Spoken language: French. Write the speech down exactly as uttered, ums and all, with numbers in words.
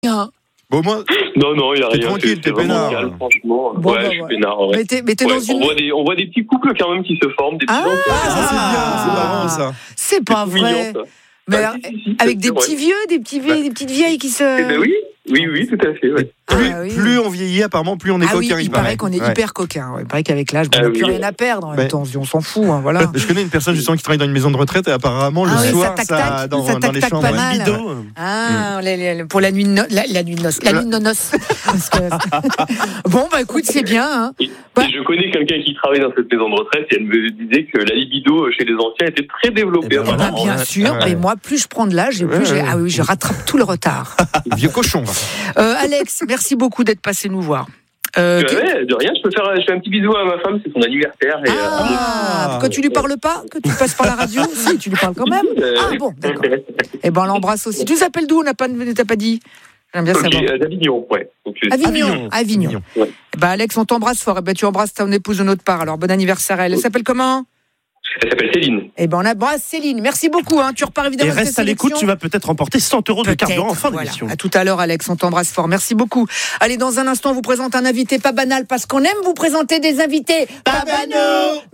Bien. Bon, moi, Non, non, il n'y a t'es rien. tranquille, c'est, t'es c'est vraiment peinard. calme, franchement. Bon, ouais, bah, je suis ouais. peinard. Ouais. Mais t'es, mais t'es Ouais, dans on, une. voit des, on voit des petits couples quand même qui se forment, des petits Ah, gens. ah, ça c'est bien, c'est Ah. marrant ça. C'est pas C'est tout mignon, vrai. ça. Mais Bah, alors, si, si, si, avec c'est des vrai. petits vieux, des petits vieilles, Bah. des petites vieilles qui se. Eh ben oui, oui, oui, tout à fait. Ouais. Ah, Plus, oui. plus on vieillit, apparemment, plus on est Ah oui, coquin. il paraît qu'on est Ouais. hyper coquin. Ouais. Il paraît qu'avec l'âge, on Ah n'a oui. plus rien à perdre. En même Ouais. temps, on se dit, on s'en fout. Hein, voilà. Je connais une personne justement qui travaille dans une maison de retraite et apparemment le Ah oui, ça soir, tac-tac, dans, ça dans les tac-tac chambres. pas ouais. mal. Libido. Ah, les- les- pour la nuit de no- la, la nuit de noces. La La- nuit de noces. Parce que- Bon, bah écoute, c'est bien. Hein. Et, Bah. et je connais quelqu'un qui travaille dans cette maison de retraite et elle me disait que la libido chez les anciens était très développée. Eh ben, Eh ben, apparemment. bien ouais, sûr, ouais. mais moi, plus je prends de l'âge, et plus Ouais, j'ai- ouais. ah oui, je rattrape tout le retard. Vieux cochon. Euh, Alex, merci beaucoup d'être passé nous voir. Euh, que- Ouais, de rien, je peux faire je fais un petit bisou à ma femme, c'est son anniversaire. Et, euh, à mon- Ah, pourquoi tu lui parles pas? Que tu passes par la radio? Si, tu lui parles quand même. Euh, Ah bon, d'accord. Eh ben, on l'embrasse aussi. Tu t'appelles d'où? On n'a pas, t'as pas dit. J'aime bien Ok, savoir. euh, d'Avignon, ouais. Donc, euh, Avignon. Avignon. Avignon. Ouais. Eh ben, Alex, on t'embrasse fort. Eh ben, tu embrasses ton épouse de notre part. Alors, bon anniversaire à elle. Elle s'appelle comment? Elle s'appelle Céline. Eh ben, on embrasse Céline. Merci beaucoup. Hein. Tu repars Et évidemment. avec reste ta à l'écoute, tu sélection. vas peut-être remporter cent euros de Peut-être, carburant en fin voilà. d'émission. À tout à l'heure, Alex, on t'embrasse fort. Merci beaucoup. Allez, dans un instant, on vous présente un invité pas banal parce qu'on aime vous présenter des invités pas banaux.